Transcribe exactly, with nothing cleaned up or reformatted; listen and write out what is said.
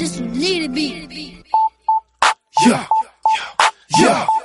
This one need to be. Yeah, yeah, yeah.